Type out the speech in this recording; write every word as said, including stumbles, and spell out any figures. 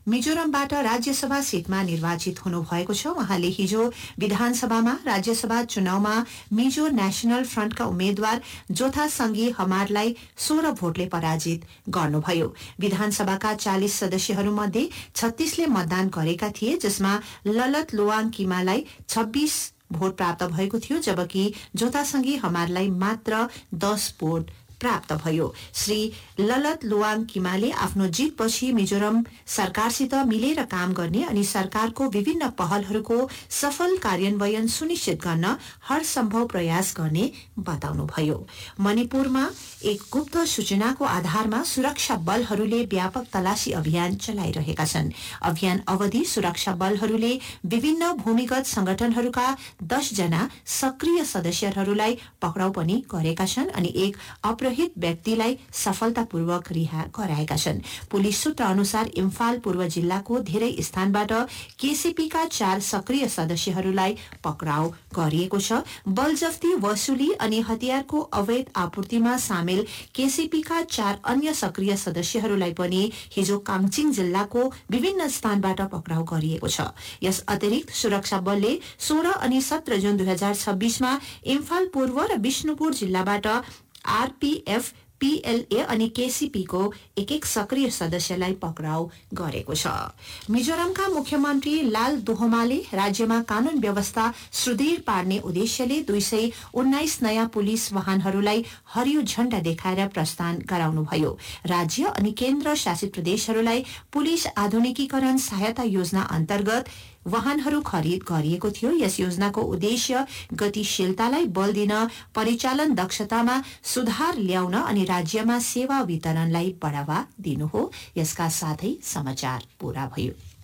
मिजोरमबाट राज्यसभा सीटमा निर्वाचित हुनुभएको छ। उहाँले हिजो विधानसभामा राज्यसभा चुनावमा मिजो नेशनल फ्रन्टका उम्मेद्वार जोथासंगी हमारलाई सोह्र भोटले पराजित गर्नुभयो। विधानसभाका चालिस सदस्यहरूमध्ये छत्तीसले मतदान गरेका थिए, जसमा ललत लोवाङ किमालाई छब्बीस भोट प्राप्त भएको थियो, जबकि जोथासंगी हमारलाई मात्र दस भोट प्राप्त भयो। श्री ललत लोवाङ किमाले आफ्नो जितपछि मिजोरम सरकारसित मिलेर काम गर्ने अनि सरकारको विभिन्न पहलहरूको सफल कार्यान्वयन सुनिश्चित गर्न हर सम्भव प्रयास गर्ने बताउनुभयो। मणिपुरमा एक गुप्त सूचनाको आधारमा सुरक्षा बलहरूले व्यापक तलाशी अभियान चलाइरहेका छन्। अभियान अवधि सुरक्षा बलहरूले विभिन्न भूमिगत संगठनहरूका दस जना सक्रिय सदस्यहरूलाई पक्राउ पनि गरेका छन् अनि एक अपहृत व्यक्तिलाई सफलतापूर्वक रिहा गराएका छन्। पुलिस सूत्र अनुसार इम्फाल पूर्व जिल्लाको धेरै स्थानबाट केसीपीका चार सक्रिय सदस्यहरूलाई पक्राउ गरिएको छ। बलजफ्ती, वसूली अनि हतियारको अवैध आपूर्तिमा सामेल केसीपीका चार अन्य सक्रिय सदस्यहरूलाई पनि हिजो काङचिङ जिल्लाको विभिन्न स्थानबाट पक्राउ गरिएको छ। यस अतिरिक्त सुरक्षा बलले सोह्र अनि सत्र जुन दुई हजार छब्बीसमा इम्फाल पूर्व र विष्णुपुर जिल्लाबाट आरपीएफ, पीएलए अनि केसीपीको एक एक सक्रिय सदस्यलाई पक्राउ गरेको छ। मिजोरमका मुख्यमन्त्री लाल दुहोमाले राज्यमा कानून व्यवस्था सुदृढ पार्ने उद्देश्यले दुई सय उन्नाइस नयाँ पुलिस वाहनहरूलाई हरियो झण्डा देखाएर प्रस्थान गराउनुभयो। राज्य अनि केन्द्र शासित प्रदेशहरूलाई पुलिस आधुनिकीकरण सहायता योजना अन्तर्गत वाहनहरू खरिद गरिएको थियो। यस योजनाको उद्देश्य गतिशीलतालाई बल दिन, परिचालन दक्षतामा सुधार ल्याउन अनि राज्यमा सेवा वितरणलाई बढ़ावा दिनु हो। यसका साथै समाचार पूरा भयो।